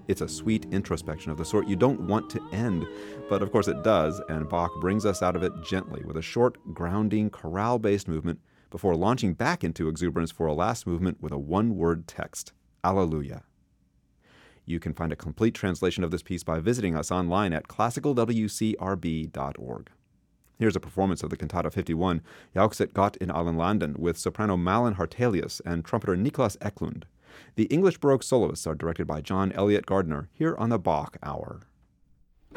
It's a sweet introspection of the sort you don't want to end, but of course it does, and Bach brings us out of it gently with a short, grounding, chorale-based movement before launching back into exuberance for a last movement with a one-word text, Alleluia. You can find a complete translation of this piece by visiting us online at classicalwcrb.org. Here's a performance of the Cantata 51, Jauchzet Gott in allen Landen, with soprano Malin Hartelius and trumpeter Niklas Eklund. The English Baroque soloists are directed by John Elliott Gardner here on the Bach Hour.